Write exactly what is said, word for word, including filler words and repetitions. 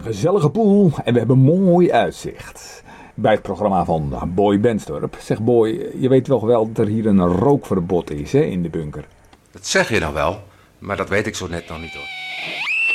gezellige pool en we hebben mooi uitzicht. Bij het programma van Boy Benstorp. Zeg Boy, je weet wel wel dat er hier een rookverbod is, hè, in de bunker. Dat zeg je nou wel, maar dat weet ik zo net nog niet hoor.